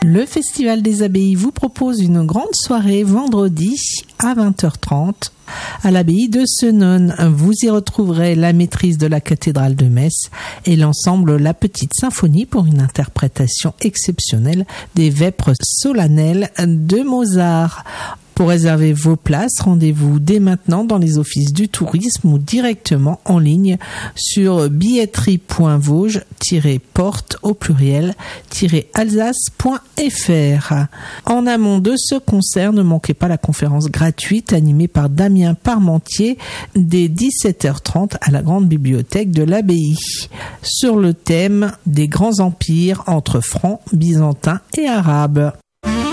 Le Festival des Abbayes vous propose une grande soirée vendredi à 20h30 à l'abbaye de Senones. Vous y retrouverez la maîtrise de la cathédrale de Metz et l'ensemble La Petite Symphonie pour une interprétation exceptionnelle des Vêpres solennelles de Mozart. Pour réserver vos places, rendez-vous dès maintenant dans les offices du tourisme ou directement en ligne sur billetterie.vosges-porte au pluriel-alsace.fr. En amont de ce concert, ne manquez pas la conférence gratuite animée par Damien Parmentier dès 17h30 à la grande bibliothèque de l'abbaye sur le thème des grands empires entre francs, byzantins et arabes.